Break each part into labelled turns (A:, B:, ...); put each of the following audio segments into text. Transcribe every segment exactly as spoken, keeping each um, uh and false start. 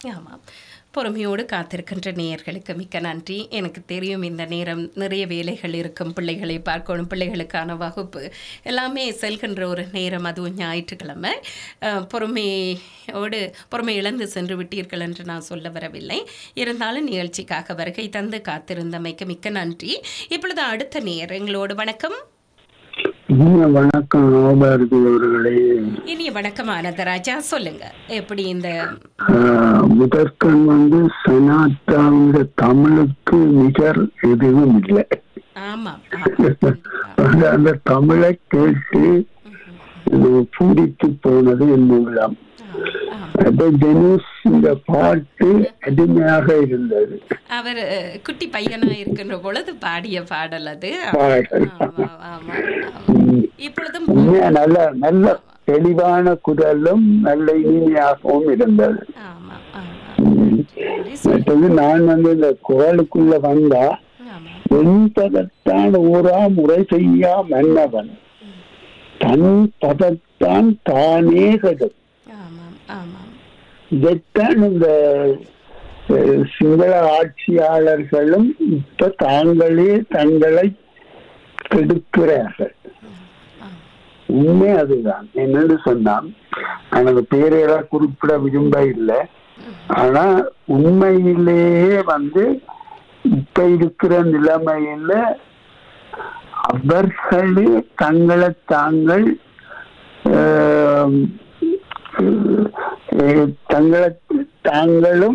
A: ஆமாம். பொறுமையோடு காத்திருக்கின்ற நேயர்களுக்கு மிக்க நன்றி. எனக்கு தெரியும் இந்த நேரம் நிறைய வேலைகள் இருக்கும், பிள்ளைகளை பார்க்கணும், பிள்ளைகளுக்கான வகுப்பு எல்லாமே செல்கின்ற ஒரு நேரம், அதுவும் ஞாயிற்றுக்கிழமை. அஹ், பொறுமையோடு பொறுமை இழந்து சென்று விட்டீர்கள் என்று நான் சொல்ல வரவில்லை. இருந்தாலும் நிகழ்ச்சிக்காக வருகை தந்து காத்திருந்தமைக்கு மிக்க நன்றி. இப்பொழுது அடுத்த நேயர் எங்களோடு. வணக்கம்.
B: இனிய வணக்கம் நவபாரதி அவர்களே.
A: இனிய வணக்கம் ஆனந்தராஜா, சொல்லுங்க. எப்படி இந்த
B: ஆஹ், முதற்கண் வந்து சனாத்தாவிட தமிழுக்கு நிகர் எதுவும் இல்லை.
A: ஆமாம் ஆமாம் கண்டிப்பா.
B: அந்த அந்த தமிழை கேட்டு
A: ம்ஹும்.
B: பூரித்து போனது என் உள்ளம்.
A: ஆம்.
B: அப்ப டெனிஸ் இந்த பாட்டு அடிமையாக இருந்தது.
A: அவர் அஹ், குட்டி பையனா இருக்கின்ற பொழுது பாடிய பாடல் அது.
B: பாடல்.
A: ஆமா ஆமா ஆமா.
B: உம்,
A: இப்பொழுதும்
B: உண்மையா நல்ல நல்ல தெளிவான குரலும் நல்ல இனிமையாகவும் இருந்தது.
A: ஆமா ஆமா.
B: உம்,
A: நன்றி நன்றி. சொல்லுங்க.
B: மற்றது நான் வந்து இந்த குரலுக்குள்ள வந்தா
A: ஆமா.
B: என் பதத்தான் ஊரா முறை செய்யா மன்னவன் தன் பதத்தான் தானே கெடும்.
A: ஆமாம் ஆமாம்.
B: இதைத்தான் இந்த அஹ், சிங்கள ஆட்சியாளர்களும் இப்ப தாங்களே தங்களை கெடுக்கிறார்கள்.
A: ஆம்.
B: உண்மை அதுதான். என்னன்னு சொன்னா எனக்கு பேரெல்லாம் குறிப்பிட விரும்ப இல்லை. ஆனா உண்மையிலேயே வந்து இப்ப இருக்கிற நிலைமையில அவர்களே தங்களை தாங்கள் ஆஹ், அஹ், தங்களை தாங்களும்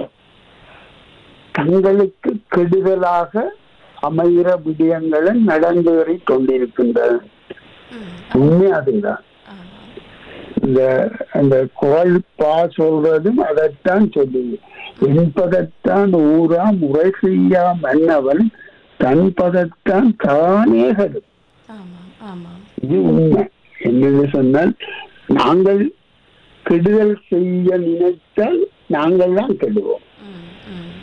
B: தங்களுக்கு கெடுதலாக அமைகிற விடயங்களை நடந்தேறி கொண்டிருக்கின்றது.
A: ம்.
B: உண்மை அதுதான்.
A: ஆமாம்.
B: இந்த அந்த குரல் பா சொல்றதும் அதைத்தான் சொல்லுது. என் பதத்தான் ஊரா முறை செய்யா மன்னவன் தன் பதத்தான் தானே கெடும்.
A: ஆமாம் ஆமாம்.
B: இது உண்மை. என்னன்னு சொன்னால் நாங்கள் கெடுதல் செய்ய நினைத்தால் நாங்கள் தான் கெடுவோம்.
A: ம் ம்.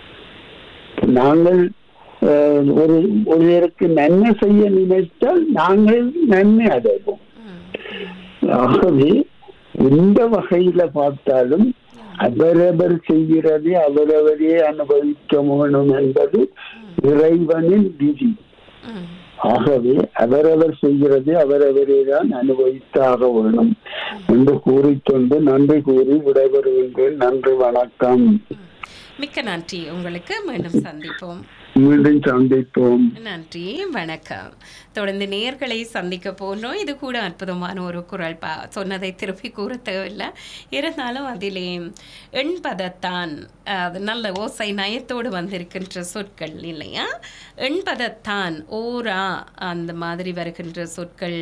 B: நாங்கள் அஹ், ஒரு ஒருவருக்கு நன்மை செய்ய நினைத்தால் நாங்கள் நன்மை அடைவோம்.
A: ம் ம்.
B: ஆகவே எந்த வகையில பார்த்தாலும் அவரவர் செய்கிறதை அவரவரே அனுபவிக்க வேணும் என்பது இறைவனின் விதி.
A: ம்.
B: ஆகவே அவரவர் செய்கிறதை அவரவரே தான் அனுபவித்தாக வேணும் என்று கூறிக்கொண்டு நன்றி கூறி விடைபெறுகின்றேன். நன்றி, வணக்கம்.
A: மிக்க நன்றி உங்களுக்கு. மீண்டும் சந்திப்போம்.
B: மீண்டும் சந்திப்போம்.
A: நன்றி, வணக்கம். தொடர்ந்து நேயர்களை சந்திக்க போனோம். இது கூட அற்புதமான ஒரு குரல் பா சொன்னதை திருப்பி கூற தேவையில்லை. இருந்தாலும் அதிலே எண்பதத்தான் அது நல்ல ஓசை நயத்தோடு வந்திருக்கின்ற சொற்கள் இல்லையா? எண்பதத்தான் ஓரா அந்த மாதிரி வருகின்ற சொற்கள்.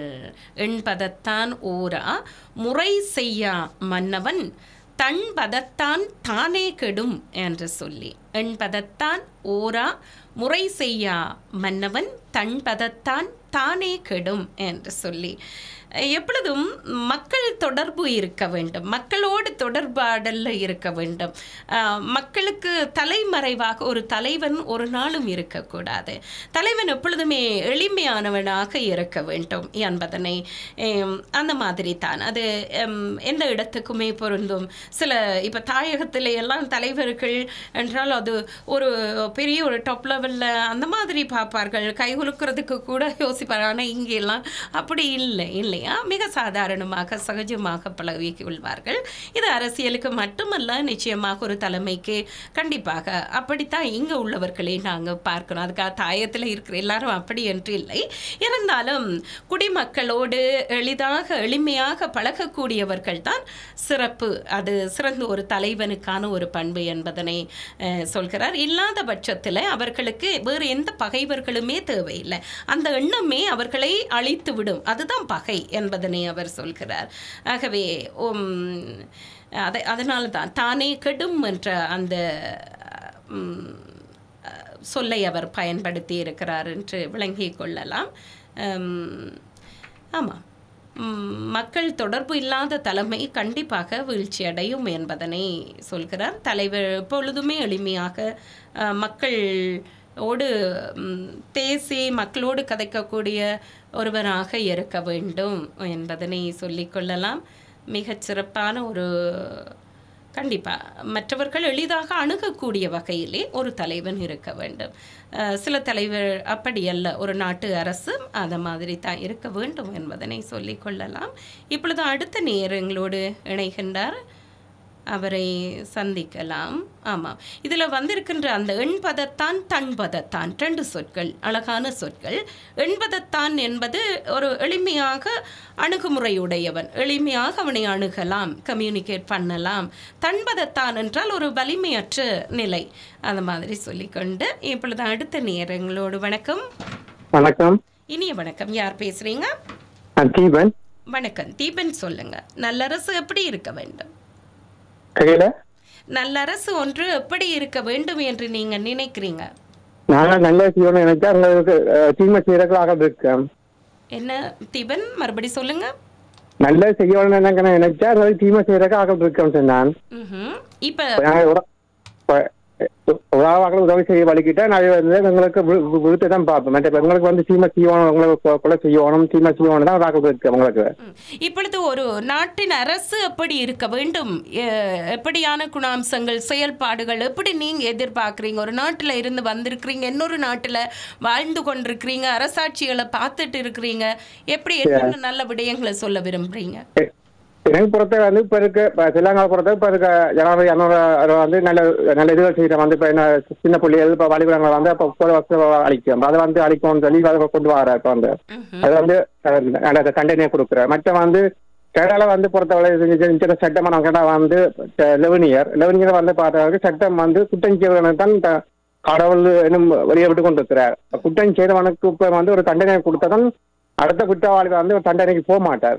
A: எண்பதத்தான் ஓரா முறை செய்யா மன்னவன் தன் பதத்தான் தானே கெடும் என்று சொல்லி, என் பதத்தான் ஓரா முறை செய்யா மன்னவன் தன் பதத்தான் தானே கெடும் என்று சொல்லி, எப்பொழுதும் மக்கள் தொடர்பு இருக்க வேண்டும், மக்களோடு தொடர்பாடல்ல இருக்க வேண்டும். மக்களுக்கு தலைமறைவாக ஒரு தலைவன் ஒரு நாளும் இருக்கக்கூடாது. தலைவன் எப்பொழுதுமே எளிமையானவனாக இருக்க வேண்டும் என்பதனை அந்த மாதிரி தான் அது எந்த இடத்துக்குமே பொருந்தும். சில இப்போ தாயகத்தில் எல்லாம் தலைவர்கள் என்றால் அது ஒரு பெரிய ஒரு டாப் லெவலில் அந்த மாதிரி பார்ப்பார்கள், கைகுலுக்கிறதுக்கு கூட யோசிப்பார்கள். ஆனால் இங்கெல்லாம் அப்படி இல்லை இல்லையா? மிக சாதாரணமாக சகஜமாக பழகி கொள்வார்கள். இது அரசியலுக்கு மட்டுமல்ல, நிச்சயமாக ஒரு தலைமைக்கு கண்டிப்பாக அப்படித்தான் இங்கே உள்ளவர்களே நாங்கள் பார்க்கணும். அதுக்காக தாயத்தில் இருக்கிற எல்லாரும் அப்படி என்று இல்லை. இருந்தாலும் குடிமக்களோடு எளிதாக எளிமையாக பழகக்கூடியவர்கள் தான் சிறப்பு. அது சிறந்த ஒரு தலைவனுக்கான ஒரு பண்பு என்பதனை சொல்கிறார். இல்லாத பட்சத்தில் அவர்களுக்கு வேறு எந்த பகைவர்களுமே தேவையில்லை. அந்த எண்ணமே அவர்களை அழித்து விடும். அதுதான் பகை என்பதனை அவர் சொல்கிறார். ஆகவே அதை அதனால தான் தானே கெடும் என்ற அந்த சொல்லை அவர் பயன்படுத்தி இருக்கிறார் என்று விளங்கிக் கொள்ளலாம். ஆமாம், மக்கள் தொடர்பு இல்லாத தலைமை கண்டிப்பாக வீழ்ச்சி அடையும் என்பதனை சொல்கிறார். தலைவர் எப்பொழுதுமே எளிமையாக மக்கள் ஓடு பேசி மக்களோடு கதைக்கக்கூடிய ஒருவராக இருக்க வேண்டும் என்பதனை சொல்லிக்கொள்ளலாம். மிகச் சிறப்பான ஒரு கண்டிப்பா மற்றவர்கள் எளிதாக அணுகக்கூடிய வகையிலே ஒரு தலைவன் இருக்க வேண்டும். அஹ், சில தலைவர் அப்படி அல்ல, ஒரு நாட்டு அரசு அந்த மாதிரி தான் இருக்க வேண்டும் என்பதனை சொல்லிக் கொள்ளலாம். இப்பொழுது அடுத்த நேரங்களோடு இணைகின்றார், அவரை சந்திக்கலாம். ஆமாம், இதில் வந்திருக்கின்ற அந்த எண்பதத்தான் தன்பதத்தான் ரெண்டு சொற்கள், அழகான சொற்கள். எண்பதத்தான் என்பது ஒரு எளிமையாக அணுகுமுறையுடையவன், எளிமையாக அவனை அணுகலாம், கம்யூனிகேட் பண்ணலாம். தன்பதத்தான் என்றால் ஒரு வலிமையற்ற நிலை, அந்த மாதிரி சொல்லிக்கொண்டு இப்பொழுது அடுத்த நேரங்களோடு. வணக்கம்.
C: வணக்கம்.
A: இனிய வணக்கம். யார் பேசுறீங்க?
C: தீபன்.
A: வணக்கம் தீபன், சொல்லுங்க. நல்லரசு எப்படி இருக்க வேண்டும்?
C: கையில
A: நல்லரசு ஒன்று எப்படி இருக்க வேண்டும் என்று நீங்க நினைக்கிறீங்க?
C: நான் நல்ல செய்யணும் நினைச்சா உங்களுக்கு தீமை செய்யறதுக்காக இருக்கேன்.
A: என்ன தீபன், மறுபடி சொல்லுங்க.
C: நல்ல செய்யணும் நினைச்சா உங்களுக்கு தீமை செய்யறதுக்காக இருக்கேன் சொன்னான்.
A: ம்ஹும். இப்ப
C: உறவாக உதவி செய்ய வலிக்கிட்டா நான் வந்து உங்களுக்கு விழுத்து தான் பார்ப்பேன். மற்ற உங்களுக்கு வந்து தீமை செய்யணும், உங்களுக்கு கொலை செய்யணும், தீமை செய்யணும் தான் ராக இருக்கு உங்களுக்கு.
A: இப்பொழுது ஒரு நாட்டின் அரசு எப்படி இருக்க வேண்டும், எ- எப்படியான குணாம்சங்கள், செயல்பாடுகள் எப்படி நீங்க எதிர்பார்க்குறீங்க? ஒரு நாட்டுல இருந்து வந்திருக்கிறீங்க, இன்னொரு நாட்டுல வாழ்ந்து கொண்டிருக்கிறீங்க, அரசாட்சிகளை பார்த்துட்டு இருக்கிறீங்க, எப்படி என்னென்ன நல்ல விடயங்களை சொல்ல விரும்புறீங்க?
C: எனக்கு பொறுத்த வந்து இப்ப இருக்க தெலுங்கானா பொறுத்த இப்ப இருக்க ஜனவரி இரநூறு வந்து நல்ல நல்ல இதுகள் செய்யற வந்து இப்ப என்ன சின்ன புள்ளிகள் இப்ப வழிபடங்களை வந்து இப்ப முப்பது வருஷம் அழிக்கும், அதை வந்து அழிக்கும்னு சொல்லி அதை கொண்டு வர இப்ப வந்து அது வந்து நல்ல தண்டனையை கொடுக்குற. மற்ற வந்து கேரளா வந்து பொறுத்தவரை சின்ன சட்டமன்றம் கேட்டா வந்து லெவனியர் லெவனியர் வந்து பார்த்தவங்க சட்டம் வந்து குற்றம் செய்வதற்கு தான் கடவுள் இன்னும் வெளியே விட்டு கொண்டு இருக்கிறார். குற்றம் செய்தவனுக்கு இப்ப வந்து ஒரு தண்டனை கொடுத்ததான் அடுத்த குற்றவாளி வந்து ஒரு தண்டனைக்கு போக மாட்டார்.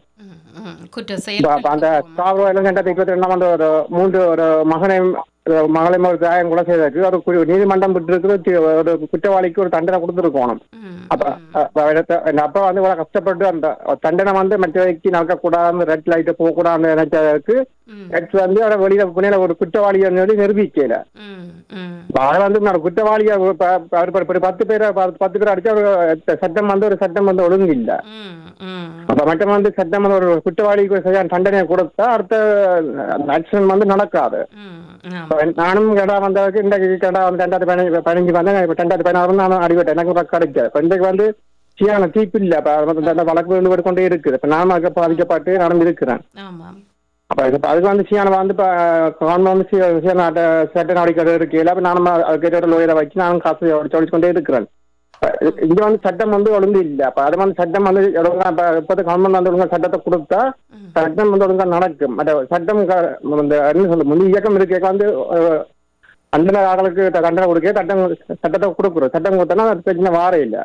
C: அந்த காவல் சட்டத்தை இருபத்தி ரெண்டாம் வந்து ஒரு மூன்று ஒரு மகனையும் மகளையும் ஒரு தாயம் கூட செய்ததுக்கு ஒரு நீதிமன்றம் விட்டு ஒரு குற்றவாளிக்கு ஒரு தண்டனை கொடுத்துருக்கணும். அப்ப அப்ப வந்து இவ்வளவு கஷ்டப்பட்டு அந்த தண்டனை வந்து மற்றவைக்கு நடக்கக்கூடாது, ரெட் லைட் போகக்கூடாதுன்னு நினைச்சதுக்கு வந்து அவரை வெளியில புனையில ஒரு குற்றவாளியை நிரூபிக்கல. அதை வந்து குற்றவாளியா பத்து பேரை பத்து பேர் அடிச்சா ஒரு சட்டம் வந்து ஒரு சட்டம் வந்து ஒழுங்கு இல்லை. அப்ப மட்டும் வந்து சட்டம் வந்து ஒரு குற்றவாளிக்கு சரியான தண்டனையை கொடுத்தா அடுத்த ஆக்ஷன் வந்து நடக்காது. நானும் கேடா வந்ததுக்கு இன்றைக்கு கேடா வந்து ரெண்டாயிரத்தி பதினஞ்சு பதினஞ்சு வந்தேன். இப்ப ரெண்டாயிரத்தி பதினாறு நானும் அடிபட்டேன், எனக்கு கிடைச்சது. இப்ப இன்றைக்கு வந்து சீரான தீப்பு இல்லை, வழக்கு விழுந்து கொண்டே இருக்குது. இப்ப நானும் அதுக்கு பாதிக்கப்பட்டு நடந்து இருக்கிறேன். அப்ப அதுக்கு வந்து சீன வந்து இப்ப கவர்மெண்ட் வந்து சட்ட நடவடிக்கை இருக்கு. அப்ப நானும் கேட்ட லோயரை வச்சு நானும் காசு சொல்லிச்சு கொண்டே இருக்கிறேன். இங்க வந்து சட்டம் வந்து ஒழுங்கு இல்லை. அப்ப அது வந்து சட்டம் வந்து ஒழுங்கா இப்ப கவர்மெண்ட் வந்து ஒழுங்கா சட்டத்தை கொடுத்தா சட்டம் வந்து ஒழுங்கா நடக்கும். அந்த சட்டம் என்ன சொல்ல முந்தைய இயக்கம் இருக்க வந்து அந்த ஆளுக்கு தண்டனை கொடுக்க சட்டம் சட்டத்தை கொடுக்குறோம். சட்டம் கொடுத்தோம்னா அது பிரச்சனை வார இல்லை.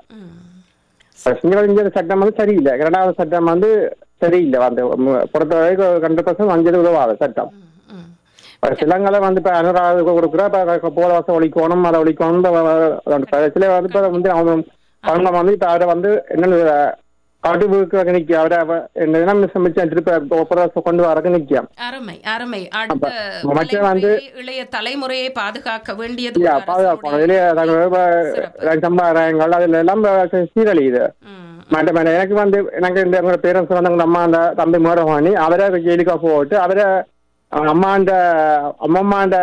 C: இங்க சட்டம் வந்து சரியில்லை. இரண்டாவது சட்டம் வந்து சரியில்லை. அந்த பொறுத்தவரைக்கும் ஹண்ட்ரட் பர்சன்ட் அஞ்சு உதவாது சட்டம். சிலங்களை வந்து இப்ப அனுராக கொடுக்குற இப்ப போல வருஷம் ஒழிக்கணும், அதை ஒழிக்கணும். சில வந்து இப்ப வந்து அவங்க அவங்க வந்து இப்ப அவரை வந்து என்ன கடுவுக்கு நிக்க அவரை என்ன மிச்சம் திருப்பி ஒவ்வொரு வருஷம் கொண்டு வரக்கு நிக்கும்.
A: அருமை அருமை. அடுத்த வந்து இளைய தலைமுறையை பாதுகாக்க வேண்டியது
C: பாதுகாக்கணும். இளைய சம்பாதங்கள் அதுல எல்லாம் சீரழியுது. மாட்டேன் எனக்கு வந்து எனக்கு இந்த பேரண்ட்ஸ் வந்து அம்மா அந்த தம்பி மேடவாணி அவரை ஜெயிலுக்கா போட்டு அவரை அம்மாண்ட அம்மம்மாண்ட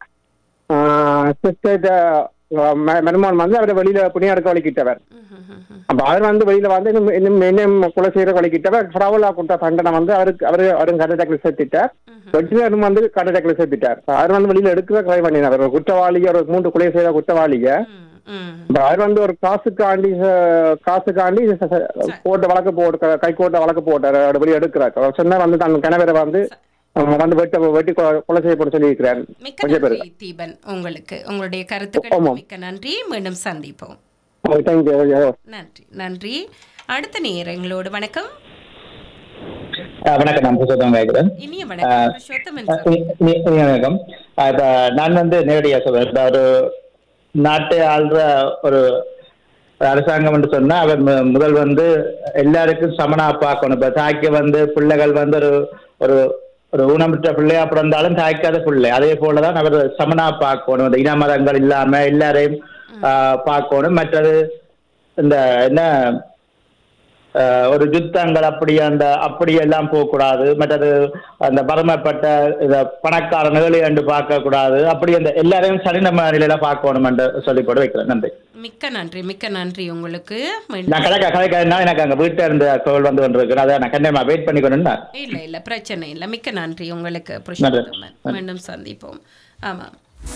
C: சிஸ்டர் மருமகன் வந்து அவரை வெளியில புண்ணிய எடுக்க வலிக்கிட்டவர். அப்ப அவர் வந்து வெளியில வந்து இன்னும் இன்னும் கொலை செய்யற வலிக்கிட்டவர் கடவுளா கொடுத்த தண்டனை வந்து அவருக்கு அவரு அவரும் கட்டடக்கில் சேர்த்துட்டார். வெற்றினரும் வந்து கட்டடக்கில் சேர்த்துட்டார். அவர் வந்து வெளியில எடுக்க ட்ரை பண்ணினார். ஒரு குற்றவாளிய ஒரு மூன்று கொலை செய்த குற்றவாளிய அவர் வந்து ஒரு காசுக்காண்டி காசுக்காண்டி போட்ட வழக்கு போட்டு கை கோட்ட வழக்கு போட்டார். வெளியே எடுக்கிறார். சொன்னா வந்து தன் கணவரை வந்து வந்து வெட்ட வெட்டி கொலை செய்யப்பட சொல்லி இருக்கிறார்.
A: மிக்க நன்றி தீபன், உங்களுக்கு உங்களுடைய கருத்துக்கள் மிக்க நன்றி. மீண்டும் சந்திப்போம். நன்றி நன்றி. அடுத்த நேரங்களோடு. வணக்கம்.
D: வணக்கம், நான் புருஷோத்தம் கேட்கிறேன்.
A: இனிய வணக்கம்
D: வணக்கம். இப்ப நான் வந்து நேரடியாக சொல்றேன். ஒரு நாட்டை ஆள்ற ஒரு அரசாங்கம் என்று சொன்னா அவர் முதல் வந்து எல்லாருக்கும் சமனா பார்க்கணும். இப்ப தாய்க்கு வந்து பிள்ளைகள் வந்து ஒரு ஒரு ஒரு ஊனமுற்ற பிள்ளையா பிறந்தாலும் தாய்க்காத பிள்ளை, அதே போலதான் அவர் சமனா பார்க்கணும். இந்த இன மதங்கள் இல்லாம எல்லாரையும் ஆஹ் பார்க்கணும். மற்றது இந்த என்ன ஒரு யுத்தங்கள் அப்படி அந்த அப்படி எல்லாம் போகக்கூடாது. மற்றது அந்த பரமப்பட்ட பணக்கார நிலை என்று பார்க்க கூடாது. அப்படி அந்த எல்லாரையும் சரிநம நிலையில பார்க்கணும் என்று சொல்லி போட்டு வைக்கிறேன். நன்றி.
A: மிக்க நன்றி, மிக்க நன்றி உங்களுக்கு.
D: நான் கலைக்க கலைக்கா எனக்கு அங்க வீட்டுல இருந்து கோவில் வந்து கொண்டிருக்கேன். அதை நான் கண்டிப்பா வெயிட் பண்ணிக்கணும்னா
A: இல்ல இல்ல பிரச்சனை இல்லை. மிக்க நன்றி உங்களுக்கு புருஷோத்தமன். மீண்டும் சந்திப்போம். ஆமாம்,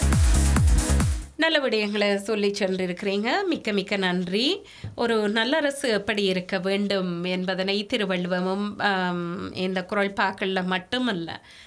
A: நல்ல விடயங்களை சொல்லி சென்றிருக்கிறீங்க. மிக்க மிக்க நன்றி. ஒரு நல்லரசு எப்படி இருக்க வேண்டும் என்பதனை திருவள்ளுவமும் இந்த குறள்பாக்களில் மட்டுமல்ல,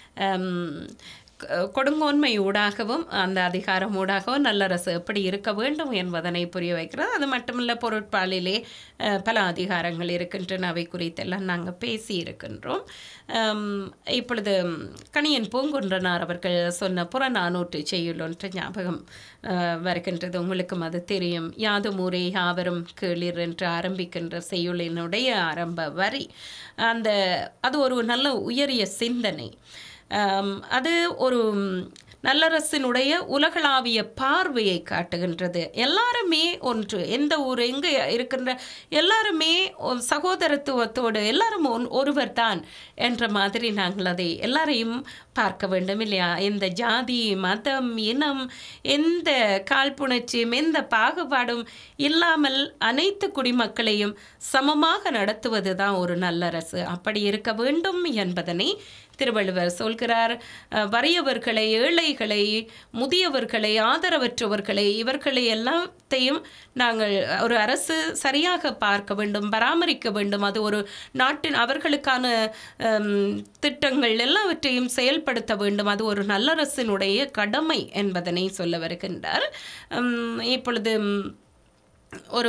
A: கொடுங்கோன்மை ஊடாகவும் அந்த அதிகாரம் ஊடாகவும் நல்லரசு எப்படி இருக்க வேண்டும் என்பதனை புரிய வைக்கிறது. அது மட்டுமல்ல, பொருட்பாலிலே பல அதிகாரங்கள் இருக்கின்றன. அவை குறித்தெல்லாம் நாங்கள் பேசி இருக்கின்றோம். இப்பொழுது கணியன் பூங்குன்றனார் அவர்கள் சொன்ன புறநானூற்று செய்யுள் ஒன்று ஞாபகம் வருகின்றது. உங்களுக்கும் அது தெரியும். யாதும் ஊரே யாவரும் கேளிர் என்று ஆரம்பிக்கின்ற செய்யுளினுடைய ஆரம்ப வரி அந்த அது ஒரு நல்ல உயரிய சிந்தனை. அது ஒரு நல்லரசினுடைய உலகளாவிய பார்வையை காட்டுகின்றது. எல்லாருமே ஒன்று, எந்த ஊர் எங்கே இருக்கின்ற எல்லாருமே சகோதரத்துவத்தோடு எல்லாரும் ஒருவர் தான் என்ற மாதிரி நாங்கள் அதை எல்லாரையும் பார்க்க வேண்டும் இல்லையா? எந்த ஜாதி, மதம், இனம், எந்த காழ்ப்புணர்ச்சியும் எந்த பாகுபாடும் இல்லாமல் அனைத்து குடிமக்களையும் சமமாக நடத்துவது தான் ஒரு நல்லரசு. அப்படி இருக்க வேண்டும் என்பதனை திருவள்ளுவர் சொல்கிறார். வறியவர்களை, ஏழைகளை, முதியவர்களை, ஆதரவற்றவர்களை இவர்களை எல்லாத்தையும் நாங்கள் ஒரு அரசு சரியாக பார்க்க வேண்டும், பராமரிக்க வேண்டும். அது ஒரு நாட்டின் அவர்களுக்கான திட்டங்கள் எல்லாவற்றையும் செயல்படுத்த வேண்டும். அது ஒரு நல்லரசினுடைய கடமை என்பதனை சொல்ல வருகின்றார். இப்பொழுது ஒரு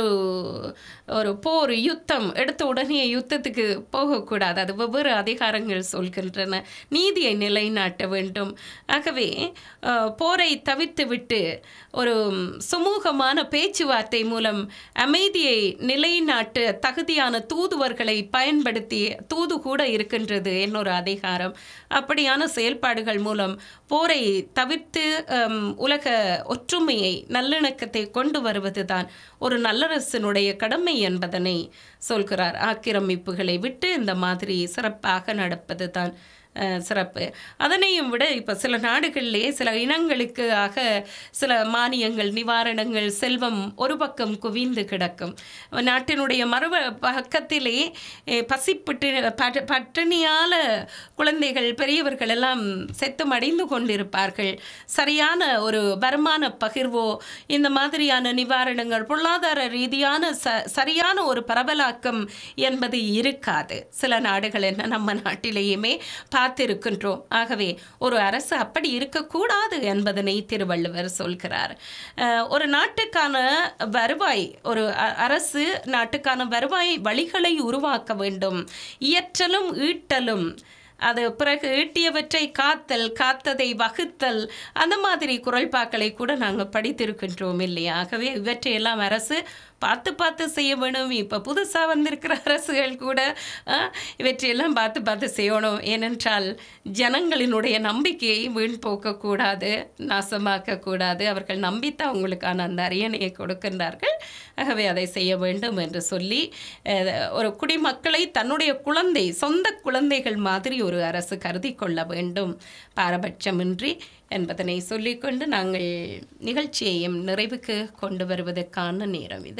A: ஒரு போர் யுத்தம் எடுத்த உடனே யுத்தத்துக்கு போகக்கூடாது. அது வெவ்வேறு அதிகாரங்கள் சொல்கின்றன. நீதியை நிலைநாட்ட வேண்டும். ஆகவே போரை தவிர்த்து விட்டு ஒரு சுமூகமான பேச்சுவார்த்தை மூலம் அமைதியை நிலைநாட்ட தகுதியான தூதுவர்களை பயன்படுத்தி, தூது கூட இருக்கின்றது என்னொரு அதிகாரம். அப்படியான செயல்பாடுகள் மூலம் போரை தவிர்த்து உலக ஒற்றுமையை, நல்லிணக்கத்தை கொண்டு வருவது தான் ஒரு நல்லரசனுடைய கடமை என்பதனை சொல்கிறார். ஆக்கிரமிப்புகளை விட்டு இந்த மாதிரி சிறப்பாக நடப்பது தான் சிறப்பு. அதனையும் விட இப்போ சில நாடுகளிலே சில இனங்களுக்கு ஆக சில மானியங்கள், நிவாரணங்கள், செல்வம் ஒரு பக்கம் குவிந்து கிடக்கும். நாட்டினுடைய மறு பக்கத்திலே பசிப்பட்டு பட்டினியால் குழந்தைகள், பெரியவர்கள் எல்லாம் செத்து மடிந்து கொண்டிருப்பார்கள். சரியான ஒரு வருமான பகிர்வோ, இந்த மாதிரியான நிவாரணங்கள், பொருளாதார ரீதியான ச சரியான ஒரு பரவலாக்கம் என்பது இருக்காது. சில நாடுகள் என்ன நம்ம நாட்டிலேயுமே பார்த்திருக்கின்றோம். ஆகவே ஒரு அரசு அப்படி இருக்கக்கூடாது என்பதனை திருவள்ளுவர் சொல்கிறார். ஒரு நாட்டுக்கான வருவாய், ஒரு அரசு நாட்டுக்கான வருவாய் வழிகளை உருவாக்க வேண்டும். இயற்றலும் ஈட்டலும், அது பிறகு ஈட்டியவற்றை காத்தல், காத்ததை வகுத்தல், அந்த மாதிரி குறள்பாக்களை கூட நாங்கள் படித்திருக்கின்றோம் இல்லையா? ஆகவே இவற்றையெல்லாம் அரசு பார்த்து பார்த்து செய்ய வேணும். இப்போ புதுசாக வந்திருக்கிற அரசுகள் கூட இவற்றையெல்லாம் பார்த்து பார்த்து செய்யணும். ஏனென்றால் ஜனங்களினுடைய நம்பிக்கையை வீண் போக்கக்கூடாது, நாசமாக்கக்கூடாது. அவர்கள் நம்பித்தான் அவங்களுக்கான அந்த அரியணையை கொடுக்கின்றார்கள். ஆகவே அதை செய்ய வேண்டும் என்று சொல்லி ஒரு குடிமக்களை தன்னுடைய குழந்தை, சொந்த குழந்தைகள் மாதிரி ஒரு அரசு கருதி கொள்ள வேண்டும், பாரபட்சமின்றி என்பதனை சொல்லிக்கொண்டு நாங்கள் நிகழ்ச்சியையும் நிறைவுக்கு கொண்டு வருவதற்கான நேரம் இது.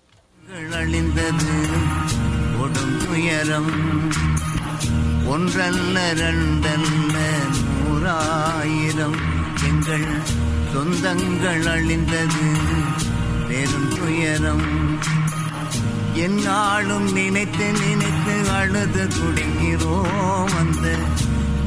E: அழிந்தது கொடும் துயரம், ஒன்றல்ல இரண்டல்ல நூறாயிரம், எங்கள் சொந்தங்கள் அழிந்தது பெரும் துயரம். என்னாலும் நினைத்து நினை